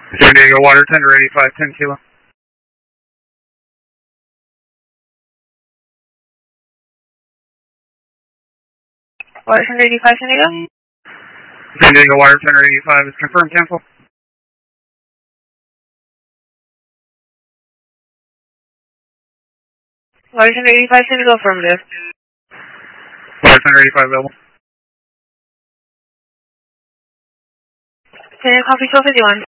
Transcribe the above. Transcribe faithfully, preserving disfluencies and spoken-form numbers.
San Diego Water Tender eighty-five, ten kilo. Water Tender eighty-five, San Diego? San Diego Water Tender eighty-five is confirmed, cancel. Water Tender eighty-five, San Diego, affirmative. Water Tender eighty-five available. San Diego, copy twelve fifty-one.